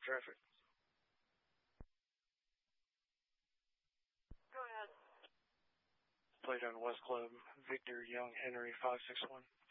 traffic. Go ahead. Plate on West Club, Victor Young Henry 561.